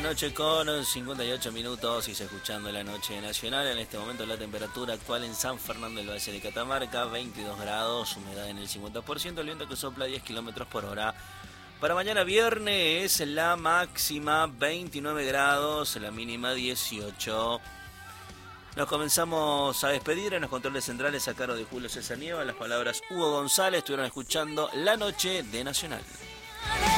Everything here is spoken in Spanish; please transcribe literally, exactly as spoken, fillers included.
noche con cincuenta y ocho minutos y se escuchando la noche nacional. En este momento la temperatura actual en San Fernando del Valle de Catamarca, veintidós grados, humedad en el cincuenta por ciento, el viento que sopla diez kilómetros por hora. Para mañana viernes la máxima veintinueve grados, la mínima dieciocho. Nos comenzamos a despedir en los controles centrales a cargo de Julio César Nieva. Las palabras Hugo González. Estuvieron escuchando La Noche de Nacional.